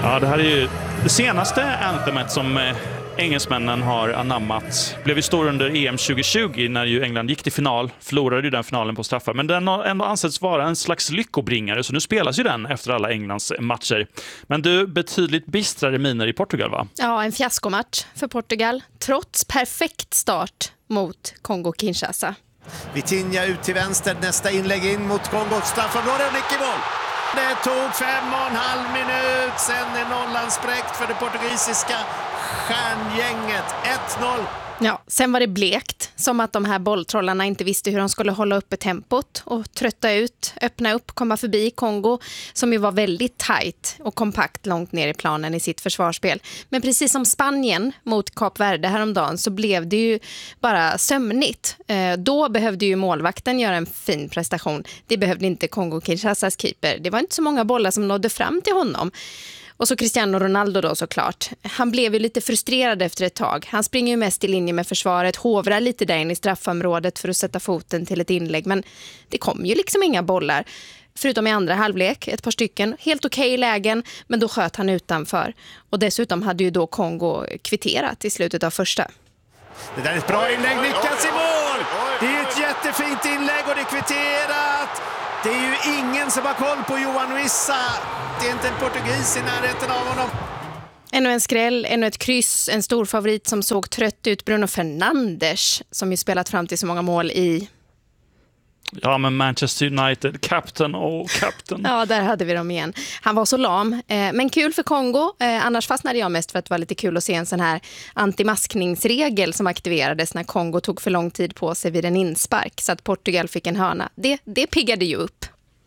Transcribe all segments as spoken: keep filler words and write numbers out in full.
Ja, det här är ju det senaste anthemet som engelsmännen har anammat. Blev ju stor under E M tjugo tjugo när ju England gick till final. Förlorade ju den finalen på straffar. Men den har ändå ansetts vara en slags lyckobringare. Så nu spelas ju den efter alla Englands matcher. Men du, betydligt bistrare miner i Portugal, va? Ja, en fiaskomatch för Portugal. Trots perfekt start mot Kongo-Kinshasa. Vitinha ut till vänster. Nästa inlägg in mot Kongo. Straffområde och nick i mål. Det tog fem och en halv minut. Sen är nollan spräckt för det portugisiska stjärngänget. ett noll. Ja, sen var det blekt. Som att de här bolltrollarna inte visste hur de skulle hålla uppe tempot och trötta ut, öppna upp, komma förbi Kongo som ju var väldigt tajt och kompakt långt ner i planen i sitt försvarsspel. Men precis som Spanien mot Kap Verde häromdagen så blev det ju bara sömnigt. Eh, då behövde ju målvakten göra en fin prestation. Det behövde inte Kongo-Kinshasas keeper. Det var inte så många bollar som nådde fram till honom. Och så Cristiano Ronaldo då såklart. Han blev ju lite frustrerad efter ett tag. Han springer ju mest i linje med försvaret, hovrar lite där in i straffområdet för att sätta foten till ett inlägg. Men det kom ju liksom inga bollar. Förutom i andra halvlek, ett par stycken. Helt okej lägen, men då sköt han utanför. Och dessutom hade ju då Kongo kvitterat i slutet av första. Det där är ett bra inlägg, lyckas i mål! Det är ett jättefint inlägg och det är kvitterat! Det är ju ingen som har koll på Johan Wissa. Det är inte en portugis i närheten av honom. Ännu en skräll, ännu ett kryss. En stor favorit som såg trött ut, Bruno Fernandes, som ju spelat fram till så många mål i... Ja, men Manchester United, captain och captain. Ja, där hade vi dem igen. Han var så lam, eh, men kul för Kongo. Eh, annars fastnade jag mest för att det var lite kul att se en sån här antimaskningsregel som aktiverades när Kongo tog för lång tid på sig vid en inspark så att Portugal fick en hörna. Det, det piggade ju upp.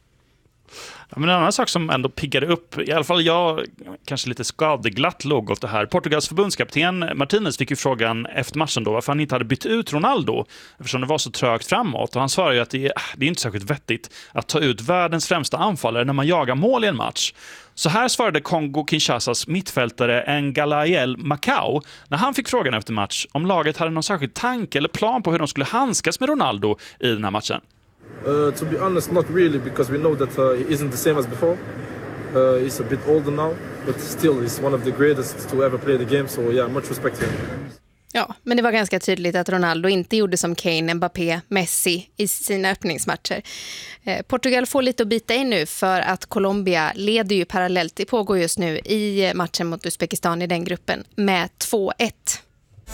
Ja, men en annan sak som ändå piggade upp, i alla fall jag kanske lite skadeglatt låg åt det här. Portugals förbundskapten Martinez fick ju frågan efter matchen då varför han inte hade bytt ut Ronaldo eftersom det var så trögt framåt. Och han svarade ju att det är, det är inte särskilt vettigt att ta ut världens främsta anfallare när man jagar mål i en match. Så här svarade Kongo-Kinshasas mittfältare Ngalael Macau när han fick frågan efter match om laget hade någon särskild tanke eller plan på hur de skulle handskas med Ronaldo i den här matchen. Uh, to be honest, not really, because we know that uh, he isn't the same as before. Uh, he's a bit older now, but still he's one of the greatest to ever play the game, so yeah, much respect to him. Ja, men det var ganska tydligt att Ronaldo inte gjorde som Kane, Mbappé, Messi i sina öppningsmatcher. Eh, Portugal får lite att bita i nu för att Colombia leder ju parallellt. Det pågår just nu i matchen mot Uzbekistan i den gruppen med två ett.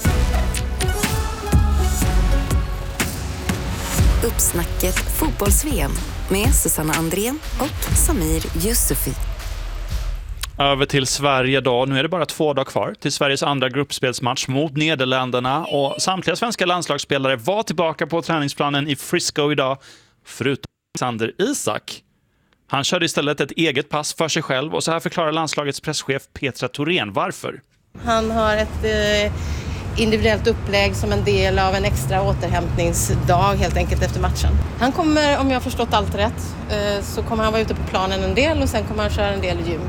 Uppsnacket fotbolls-V M med Susanna Andrén och Samir Yusufi. Över till Sverige då. Nu är det bara två dagar kvar till Sveriges andra gruppspelsmatch mot Nederländerna. Och samtliga svenska landslagsspelare var tillbaka på träningsplanen i Frisco idag. Förutom Alexander Isak. Han körde istället ett eget pass för sig själv. Och så här förklarar landslagets presschef Petra Thorén varför. Han har ett... Eh... individuellt upplägg som en del av en extra återhämtningsdag helt enkelt efter matchen. Han kommer, om jag har förstått allt rätt, så kommer han vara ute på planen en del och sen kommer han köra en del gym.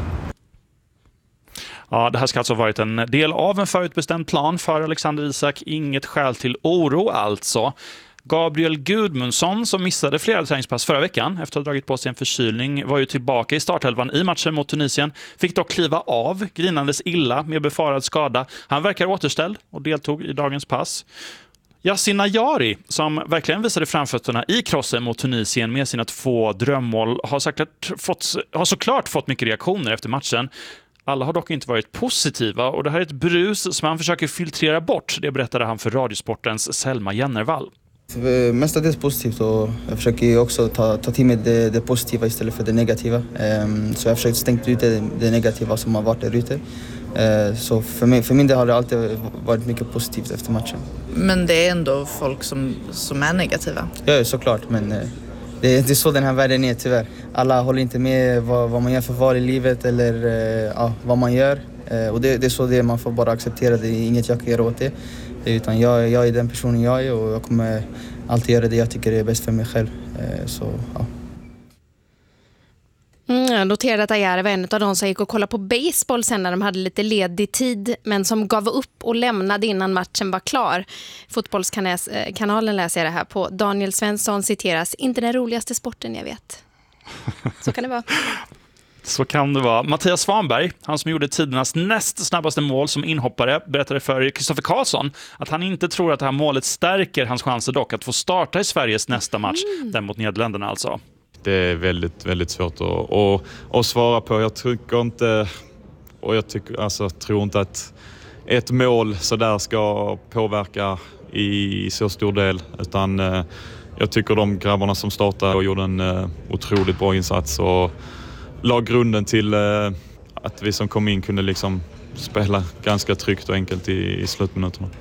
Ja, det här ska alltså ha varit en del av en förutbestämd plan för Alexander Isak. Inget skäl till oro alltså. Gabriel Gudmundsson, som missade flera träningspass förra veckan efter att ha dragit på sig en förkylning, var ju tillbaka i startelvan i matchen mot Tunisien. Fick dock kliva av, grinandes illa med befarad skada. Han verkar återställd och deltog i dagens pass. Yasin Najari, som verkligen visade framfötterna i krossen mot Tunisien med sina två drömmål, har, säkert fått, har såklart fått mycket reaktioner efter matchen. Alla har dock inte varit positiva och det här är ett brus som han försöker filtrera bort. Det berättade han för Radiosportens Selma Jennervall. Mestadels positivt och jag försöker också ta, ta till mig det, det positiva istället för det negativa. Um, så jag har försökt stänga ut det, det negativa som har varit där ute. Uh, så för, mig, för min del har det alltid varit mycket positivt efter matchen. Men det är ändå folk som, som är negativa? Ja, såklart. Men uh, det, det är så den här världen är tyvärr. Alla håller inte med vad, vad man gör för val i livet eller uh, ja, vad man gör. Uh, och det, det är så det man får bara acceptera. Det är inget jag kan göra åt det. Utan jag, jag är den personen jag är och jag kommer alltid göra det jag tycker är bäst för mig själv. Så, ja. Mm, jag noterade att Ajare var en av de som gick och kollade på baseball sen när de hade lite ledig tid men som gav upp och lämnade innan matchen var klar. Fotbollskanalen läser jag det här på. Daniel Svensson citeras, inte den roligaste sporten jag vet. Så kan det vara. Så kan det vara. Mattias Svanberg, han som gjorde tidernas näst snabbaste mål som inhoppare, berättade för Kristoffer Karlsson att han inte tror att det här målet stärker hans chanser dock att få starta i Sveriges nästa match, mm. den mot Nederländerna alltså. Det är väldigt, väldigt svårt att, att, att svara på. Jag tycker inte, och jag tycker, alltså, tror inte att ett mål så där ska påverka i så stor del, utan eh, jag tycker de grabbarna som startade och gjorde en eh, otroligt bra insats och la grunden till eh, att vi som kom in kunde liksom spela ganska tryggt och enkelt i, i slutminuterna.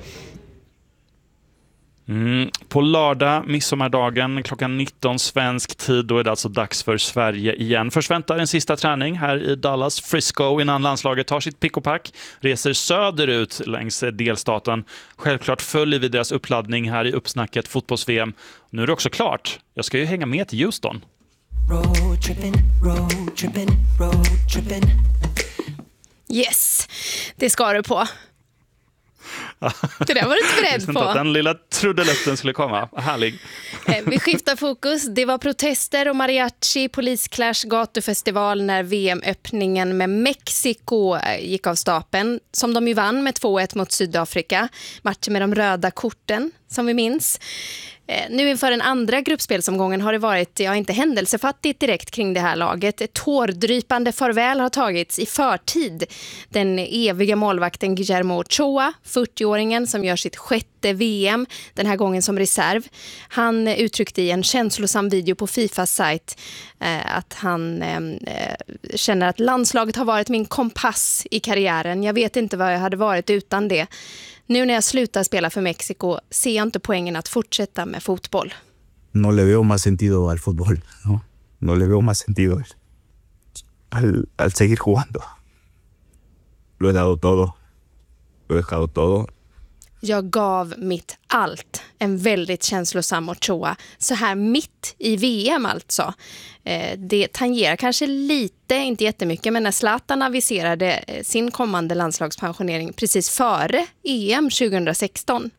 Mm. På lördag, midsommardagen, klockan nitton svensk tid, då är det alltså dags för Sverige igen. Först väntar en sista träning här i Dallas, Frisco, innan landslaget tar sitt pick och pack, reser söderut längs delstaten. Självklart följer vi deras uppladdning här i uppsnacket fotbolls-V M. Nu är det också klart. Jag ska ju hänga med till Houston. Road trippin', road trippin', road trippin'. Yes, det ska du på. Det där var du inte beredd på. Att den lilla trudelutten skulle komma. Härlig. Vi skiftar fokus. Det var protester och mariachi, polisclash, gatufestival när V M-öppningen med Mexiko gick av stapeln. Som de ju vann med två ett mot Sydafrika. Matchen med de röda korten, som vi minns. Nu inför den andra gruppspelsomgången har det varit, ja, inte händelsefattigt direkt kring det här laget. Ett tårdrypande farväl har tagits i förtid. Den eviga målvakten Guillermo Ochoa, fyrtioåringen som gör sitt sjätte V M, den här gången som reserv. Han uttryckte i en känslosam video på Fifas sajt eh, att han eh, känner att landslaget har varit min kompass i karriären. Jag vet inte vad jag hade varit utan det. Nu när jag slutar spela för Mexiko ser jag inte poängen att fortsätta med fotboll. No le veo más sentido al fútbol, no. No le veo más sentido al, al seguir jugando. Lo he dado todo. Lo he dejado todo. Jag gav mitt allt. En väldigt känslosam Ochoa. Så här mitt i V M alltså. Det tangerar kanske lite, inte jättemycket, men när Zlatan aviserade sin kommande landslagspensionering precis före E M tjugohundrasexton.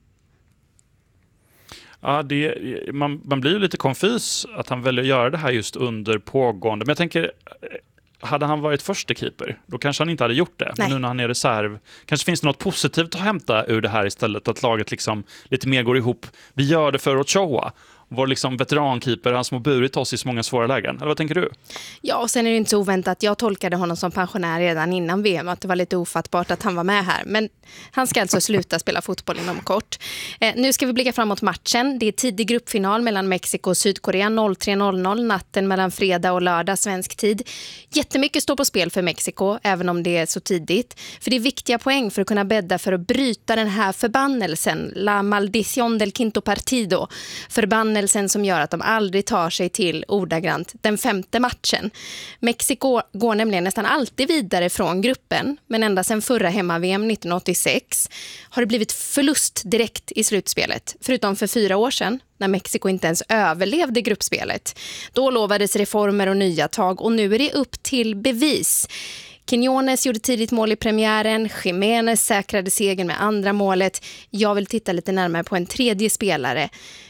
Ja, det, man, man blir ju lite konfys att han väljer att göra det här just under pågående. Men jag tänker, hade han varit första keeper, då kanske han inte hade gjort det. Men nu när han är reserv, kanske finns det något positivt att hämta ur det här istället. Att laget liksom lite mer går ihop. Vi gör det för Ochoa. Vår liksom veterankeeper, han som har burit oss i så många svåra lägen. Eller vad tänker du? Ja, och sen är det inte så oväntat. Jag tolkade honom som pensionär redan innan V M. Att det var lite ofattbart att han var med här. Men han ska alltså sluta spela fotboll inom kort. Eh, nu ska vi blicka framåt matchen. Det är tidig gruppfinal mellan Mexiko och Sydkorea. noll tre noll noll natten mellan fredag och lördag svensk tid. Jättemycket står på spel för Mexiko, även om det är så tidigt. För det är viktiga poäng för att kunna bädda för att bryta den här förbannelsen. La maldición del quinto partido. Förbannelsen som gör att de aldrig tar sig till ordagrant den femte matchen. Mexiko går nämligen nästan alltid vidare från gruppen, men ända sedan förra hemma-V M nittonhundraåttiosex har det blivit förlust direkt i slutspelet, förutom för fyra år sedan när Mexiko inte ens överlevde gruppspelet. Då lovades reformer och nya tag och nu är det upp till bevis. Quiñones gjorde tidigt mål i premiären. Jiménez säkrade segern med andra målet. Jag vill titta lite närmare på en tredje spelare.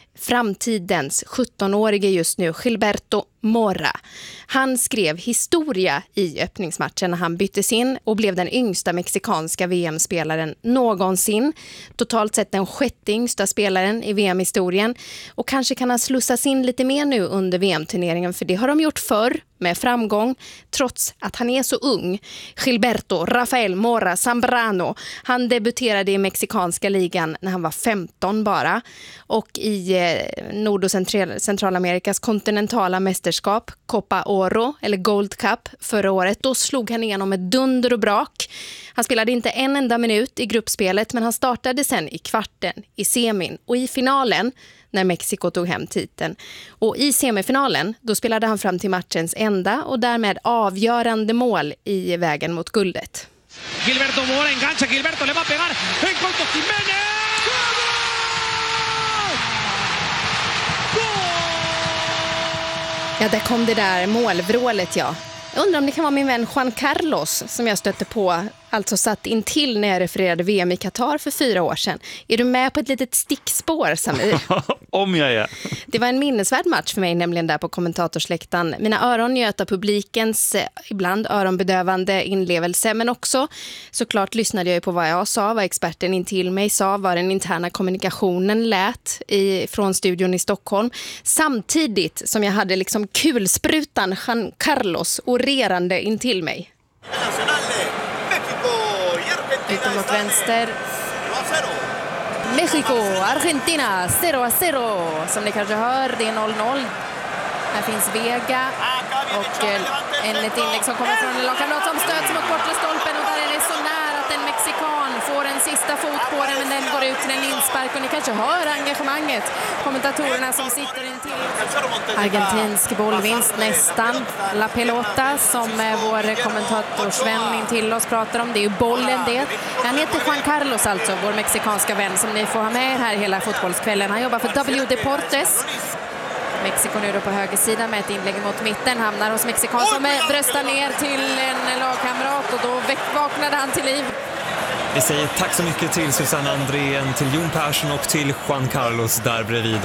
Framtidens sjuttonårige just nu, Gilberto Mora. Han skrev historia i öppningsmatchen när han byttes in och blev den yngsta mexikanska V M-spelaren någonsin. Totalt sett den sjätte yngsta spelaren i V M-historien. Och kanske kan han slussas in lite mer nu under V M-turneringen, för det har de gjort förr med framgång, trots att han är så ung. Gilberto Rafael Mora Zambrano, han debuterade i mexikanska ligan när han var femton bara. Och i eh, Nord- och Central- Centralamerikas kontinentala mästerskap, Copa Oro, eller Gold Cup, förra året, då slog han igenom ett dunder och brak. Han spelade inte en enda minut i gruppspelet, men han startade sen i kvarten, i semin och i finalen när Mexiko tog hem titeln. Och i semifinalen, då spelade han fram till matchens enda och därmed avgörande mål i vägen mot guldet. Gilberto Mora engancha, Gilberto le va a pegar, en corto Jiménez! Ja, där kom det där målvrålet, ja. Jag undrar om det kan vara min vän Juan Carlos som jag stötte på Alltså satt in till när jag refererade V M i Qatar för fyra år sedan. Är du med på ett litet stickspår, Samir? Om jag är. Det var en minnesvärd match för mig, nämligen där på kommentatorsläktaren. Mina öron njöt av publikens eh, ibland öronbedövande inlevelse, men också såklart lyssnade jag ju på vad jag sa, vad experten in till mig sa, vad den interna kommunikationen lät i, från studion i Stockholm. Samtidigt som jag hade liksom kulsprutan Juan Carlos orerande in till mig. Utom mot vänster. Mexico, Argentina, noll a noll. Som ni kanske hör, det är noll noll. Här finns Vega och en, ett inlägg som kommer från en lagkamrat som stöts mot bortre stolpen, och där är det så nära att en mexikan får en sista fot på den, men den går ut till en inspark, och ni kanske hör engagemanget. Kommentatorerna som sitter in till. Argentinsk bollvinst nästan. La Pelota, som vår kommentatorsvän in till oss pratar om, det är ju bollen det. Han heter Juan Carlos alltså, vår mexikanska vän som ni får ha med här hela fotbollskvällen. Han jobbar för W Deportes. Mexiko nu då på högersidan med ett inlägg mot mitten, hamnar hos mexikan som bröstar ner till en lagkamrat, och då vaknade han till liv. Vi säger tack så mycket till Susanne Andrén, till Jon Persson och till Juan Carlos där bredvid.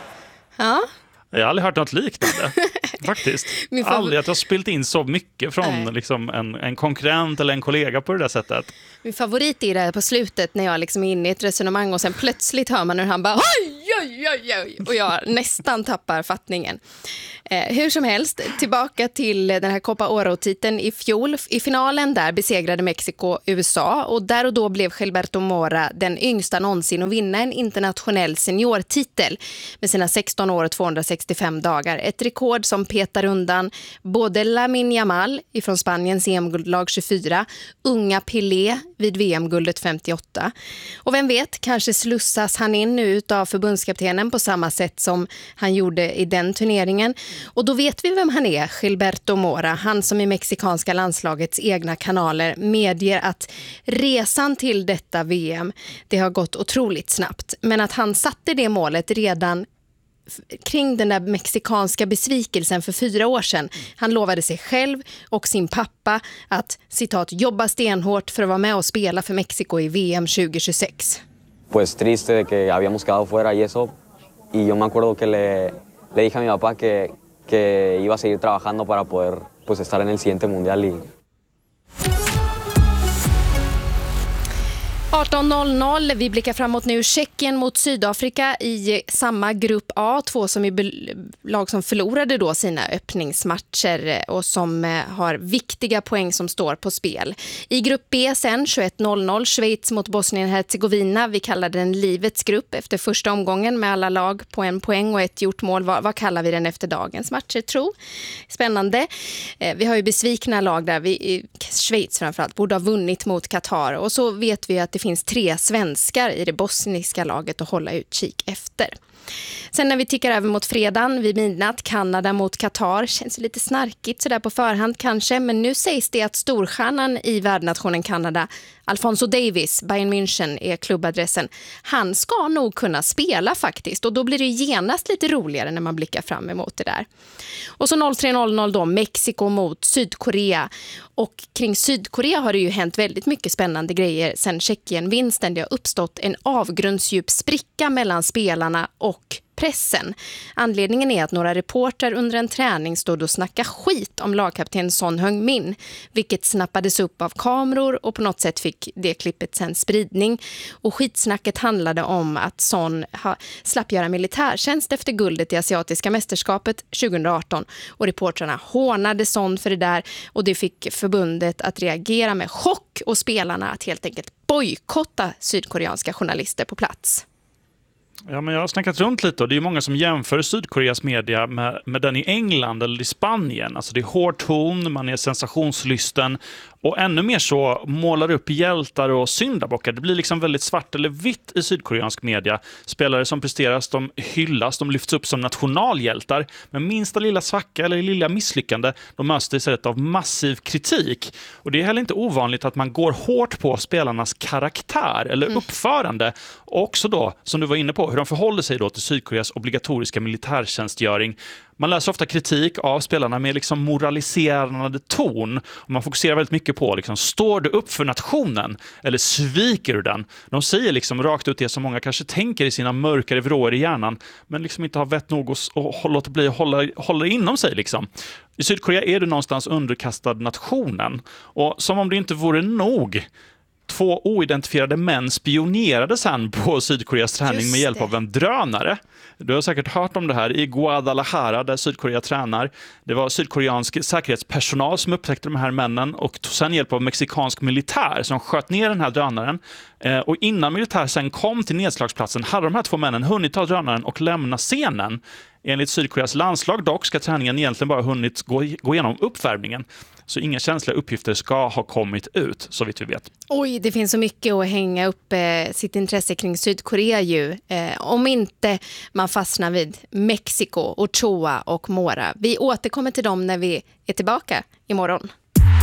Ja. Jag har aldrig hört något liknande, faktiskt. Min favor- aldrig att jag har spilt in så mycket från liksom, en, en konkurrent eller en kollega på det där sättet. Min favorit är det här på slutet när jag liksom är inne i ett resonemang och sen plötsligt hör man hur han bara oj, oj, oj, oj, och jag nästan tappar fattningen. Eh, hur som helst, tillbaka till den här Copa Oro-titeln i fjol. I finalen där besegrade Mexiko U S A, och där och då blev Gilberto Mora den yngsta någonsin att vinna en internationell seniortitel med sina sexton år och tvåhundrasextiofem dagar. Ett rekord som petar undan både Lamine Yamal ifrån Spaniens E M-guldlag tjugofyra, unga Pelé vid V M-guldet femtioåtta. Och vem vet, kanske slussas han in nu utav förbundskaptenen på samma sätt som han gjorde i den turneringen. Och då vet vi vem han är, Gilberto Mora, han som i mexikanska landslagets egna kanaler medger att resan till detta V M, det har gått otroligt snabbt. Men att han satte det målet redan kring den där mexikanska besvikelsen för fyra år sedan. Han lovade sig själv och sin pappa att, citat, jobba stenhårt för att vara med och spela för Mexiko i V M tjugohundratjugosex. Pues triste de que habíamos quedado fuera y eso. Y yo me acuerdo que le, le dije a mi papá que, que iba a seguir trabajando para poder pues, estar en el siguiente mundial. Y... arton noll noll, vi blickar framåt nu. Tjeckien mot Sydafrika i samma grupp A, två som är lag som förlorade då sina öppningsmatcher och som har viktiga poäng som står på spel. I grupp B sen tjugoett noll noll, Schweiz mot Bosnien-Hercegovina. Vi kallar den livets grupp efter första omgången med alla lag på en poäng och ett gjort mål. Vad, vad kallar vi den efter dagens matcher, tro? Spännande. Eh, vi har ju besvikna lag där. Vi, Schweiz framförallt borde ha vunnit mot Qatar, och så vet vi att det finns tre svenskar i det bosniska laget att hålla utkik efter. Sen när vi tittar över mot fredagen vid midnatt, Kanada mot Qatar, känns lite snarkigt sådär på förhand kanske, men nu sägs det att storstjärnan i värdnationen Kanada, Alphonso Davies, Bayern München är klubbadressen, han ska nog kunna spela faktiskt, och då blir det genast lite roligare när man blickar fram emot det där. Och så noll tre noll noll då, Mexiko mot Sydkorea, och kring Sydkorea har det ju hänt väldigt mycket spännande grejer sen Tjeckien-vinsten. Det har uppstått en avgrundsdjup spricka mellan spelarna och pressen. Anledningen är att några reportrar under en träning stod och snackade skit om lagkapten Son Heung-min, vilket snappades upp av kameror, och på något sätt fick det klippet sen spridning. Och skitsnacket handlade om att Son ha, slapp göra militärtjänst efter guldet i asiatiska mästerskapet tjugohundraarton, och reportrarna hånade Son för det där, och det fick förbundet att reagera med chock och spelarna att helt enkelt bojkotta sydkoreanska journalister på plats. Ja, men jag har snackat runt lite, och det är många som jämför Sydkoreas media med, med den i England eller i Spanien. Alltså det är hård ton, man är sensationslysten, och ännu mer så målar upp hjältar och syndabockar. Det blir liksom väldigt svart eller vitt i sydkoreansk media. Spelare som presteras, de hyllas, de lyfts upp som nationalhjältar. Men minsta lilla svacka eller lilla misslyckande, de möts istället av massiv kritik. Och det är heller inte ovanligt att man går hårt på spelarnas karaktär eller uppförande. Och också då, som du var inne på, hur de förhåller sig då till Sydkoreas obligatoriska militärtjänstgöring. Man läser ofta kritik av spelarna med liksom moraliserande ton. Och man fokuserar väldigt mycket på, liksom, står du upp för nationen eller sviker du den? De säger liksom rakt ut det som många kanske tänker i sina mörkare vrår i hjärnan, men liksom inte har vett nog och låta bli att hålla, hålla inom sig. Liksom. I Sydkorea är du någonstans underkastad nationen. Och som om det inte vore nog, två oidentifierade män spionerade sen på Sydkoreas träning med hjälp av en drönare. Du har säkert hört om det här i Guadalajara där Sydkorea tränar. Det var sydkoreansk säkerhetspersonal som upptäckte de här männen och tog sen hjälp av mexikansk militär som sköt ner den här drönaren. Och innan militär sen kom till nedslagsplatsen hade de här två männen hunnit ta drönaren och lämna scenen. Enligt Sydkoreas landslag dock ska träningen egentligen bara hunnit gå, gå igenom uppvärmningen. Så inga känsliga uppgifter ska ha kommit ut, så vitt vi vet. Oj, det finns så mycket att hänga upp eh, sitt intresse kring Sydkorea ju. Eh, om inte man fastnar vid Mexiko, Ochoa och Mora. Vi återkommer till dem när vi är tillbaka imorgon.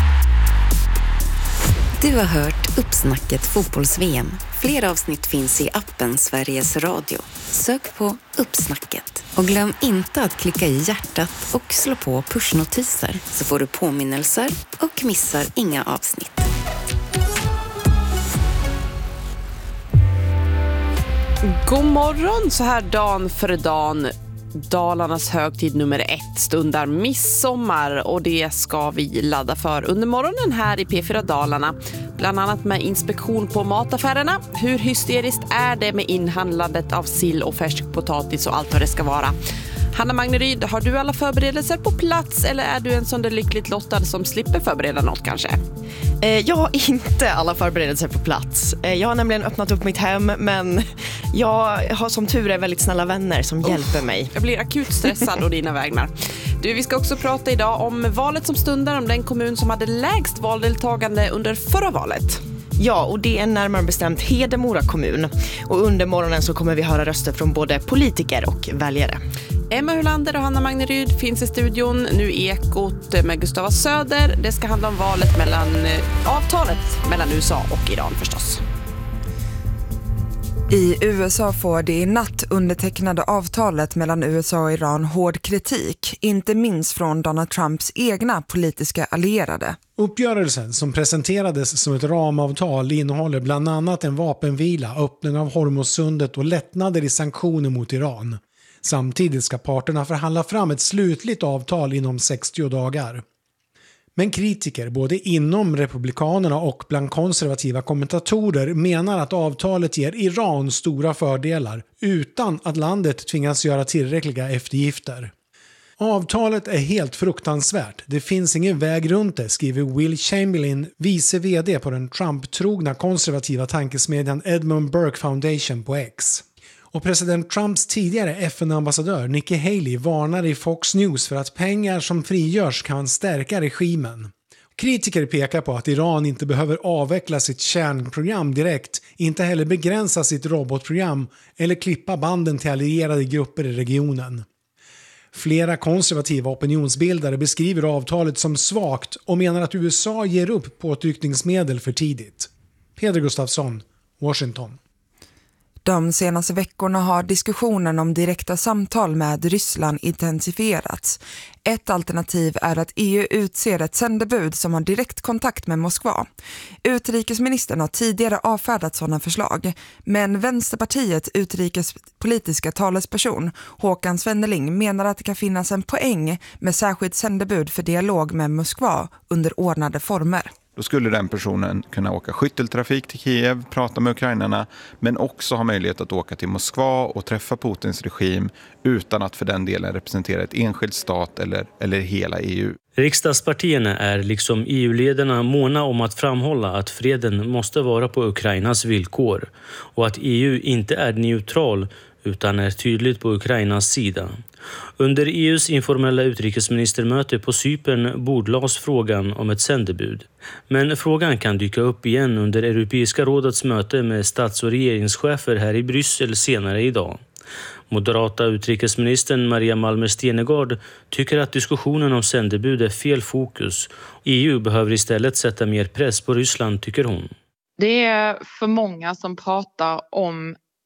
Du har hört Uppsnacket fotbolls-V M. Fler avsnitt finns i appen Sveriges Radio. Sök på Uppsnacket. Och glöm inte att klicka i hjärtat och slå på pushnotiser så får du påminnelser och missar inga avsnitt. God morgon, så här dagen för dagen. Dalarnas högtid nummer ett stundar midsommar och det ska vi ladda för under morgonen här i P fyra Dalarna. Bland annat med inspektion på mataffärerna. Hur hysteriskt är det med inhandlandet av sill och färskpotatis och allt vad det ska vara? Hanna Magneryd, har du alla förberedelser på plats eller är du en sån där lyckligt lottad som slipper förbereda något kanske? Jag har inte alla förberedelser på plats. Jag har nämligen öppnat upp mitt hem, men jag har som tur är väldigt snälla vänner som oh, hjälper mig. Jag blir akut stressad å dina vägnar. Du, vi ska också prata idag om valet som stundar, om den kommun som hade lägst valdeltagande under förra valet. Ja, och det är närmare bestämt Hedemora kommun. Och under morgonen så kommer vi höra röster från både politiker och väljare. Emma Hulander och Hanna Magneryd finns i studion. Nu Ekot med Gustava Söder. Det ska handla om valet mellan avtalet mellan U S A och Iran förstås. I U S A får det i natt undertecknade avtalet mellan U S A och Iran hård kritik, inte minst från Donald Trumps egna politiska allierade. Uppgörelsen som presenterades som ett ramavtal innehåller bland annat en vapenvila, öppning av Hormuzsundet och lättnader i sanktioner mot Iran. Samtidigt ska parterna förhandla fram ett slutligt avtal inom sextio dagar. Men kritiker både inom republikanerna och bland konservativa kommentatorer menar att avtalet ger Iran stora fördelar utan att landet tvingas göra tillräckliga eftergifter. Avtalet är helt fruktansvärt. Det finns ingen väg runt det, skriver Will Chamberlain, vice vd på den Trump-trogna konservativa tankesmedjan Edmund Burke Foundation på X. Och president Trumps tidigare F N-ambassadör Nikki Haley varnar i Fox News för att pengar som frigörs kan stärka regimen. Kritiker pekar på att Iran inte behöver avveckla sitt kärnprogram direkt, inte heller begränsa sitt robotprogram eller klippa banden till allierade grupper i regionen. Flera konservativa opinionsbildare beskriver avtalet som svagt och menar att U S A ger upp påtryckningsmedel för tidigt. Peder Gustafsson, Washington. De senaste veckorna har diskussionen om direkta samtal med Ryssland intensifierats. Ett alternativ är att E U utser ett sändebud som har direkt kontakt med Moskva. Utrikesministern har tidigare avfärdat sådana förslag, men Vänsterpartiets utrikespolitiska talesperson Håkan Svenneling menar att det kan finnas en poäng med särskilt sändebud för dialog med Moskva under ordnade former. Då skulle den personen kunna åka skytteltrafik till Kiev, prata med ukrainarna, men också ha möjlighet att åka till Moskva och träffa Putins regim utan att för den delen representera ett enskilt stat eller, eller hela E U. Riksdagspartierna är liksom E U-ledarna måna om att framhålla att freden måste vara på Ukrainas villkor och att E U inte är neutral utan är tydligt på Ukrainas sida. Under E U:s informella utrikesministermöte på Cypern bordlades frågan om ett sändebud. Men frågan kan dyka upp igen under Europeiska rådets möte med stats- och regeringschefer här i Bryssel senare idag. Moderata utrikesministern Maria Malmer Stenergard tycker att diskussionen om sändebud är fel fokus. E U behöver istället sätta mer press på Ryssland, tycker hon. Det är för många som pratar om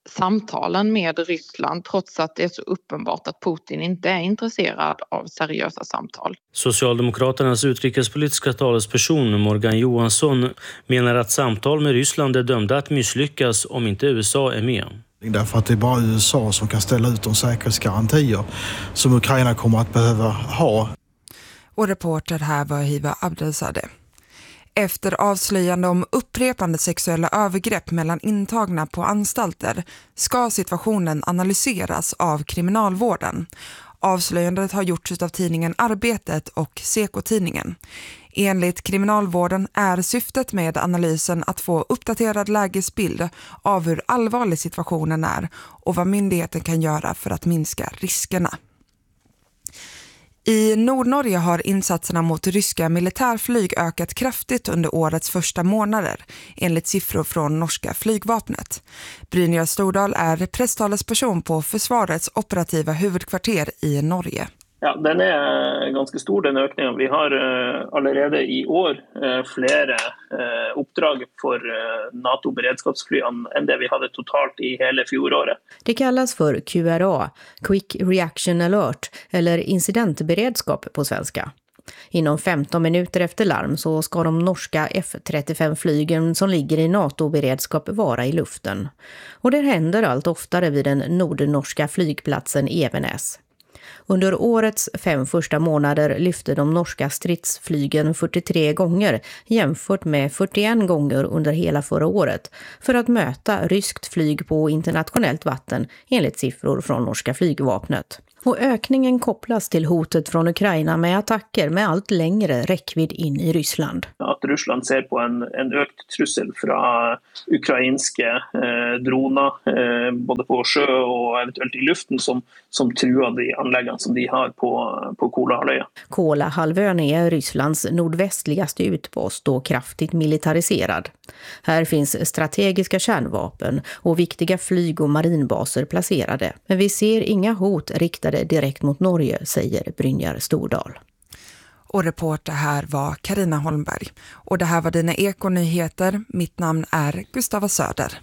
samtalen med Ryssland trots att det är så uppenbart att Putin inte är intresserad av seriösa samtal. Socialdemokraternas utrikespolitiska talesperson Morgan Johansson menar att samtal med Ryssland är dömda att misslyckas om inte U S A är med. Därför att det är bara U S A som kan ställa ut de säkerhetsgarantier som Ukraina kommer att behöva ha. Och reporter här var Hiva Abdelzadeh. Efter avslöjande om upprepande sexuella övergrepp mellan intagna på anstalter ska situationen analyseras av kriminalvården. Avslöjandet har gjorts av tidningen Arbetet och Seko-tidningen. Enligt kriminalvården är syftet med analysen att få uppdaterad lägesbild av hur allvarlig situationen är och vad myndigheten kan göra för att minska riskerna. I Nordnorge har insatserna mot ryska militärflyg ökat kraftigt under årets första månader, enligt siffror från norska flygvapnet. Brynjar Stordal är presstalesperson på försvarets operativa huvudkvarter i Norge. Ja, den är ganska stor, den ökningen. Vi har uh, allerede i år uh, flera uh, uppdrag för uh, NATO-beredskapsflygen än det vi hade totalt i hela fjolåret. Det kallas för Q R A, Quick Reaction Alert, eller incidentberedskap på svenska. Inom femton minuter efter larm så ska de norska F trettiofem-flygen som ligger i NATO-beredskap vara i luften. Och det händer allt oftare vid den nordnorska flygplatsen Evenes. Under årets fem första månader lyfte de norska stridsflygen fyrtiotre gånger jämfört med fyrtioen gånger under hela förra året för att möta ryskt flyg på internationellt vatten enligt siffror från norska flygvapnet. Och ökningen kopplas till hotet från Ukraina med attacker med allt längre räckvidd in i Ryssland. Att Ryssland ser på en, en ökt trussel från ukrainska eh, droner eh, både på sjö och eventuellt i luften som, som truar de anläggningar som de har på, på Kolahalvön. Kolahalvön är Rysslands nordvästligaste utpost och kraftigt militariserad. Här finns strategiska kärnvapen och viktiga flyg- och marinbaser placerade. Men vi ser inga hot riktade direkt mot Norge, säger Brynjar Stordal. Och reporter här var Carina Holmberg. Och det här var dina Ekonyheter. Mitt namn är Gustava Söder.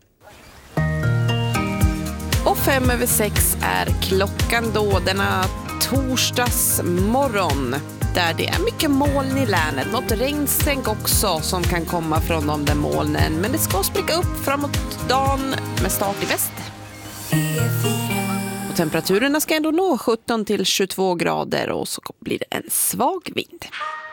Och fem över sex är klockan då denna torsdagsmorgon. Där det är mycket moln i länet. Något regnsänk också som kan komma från de där molnen. Men det ska spricka upp framåt dagen med start i väst. Och temperaturerna ska ändå nå sjutton till tjugotvå grader och så blir det en svag vind.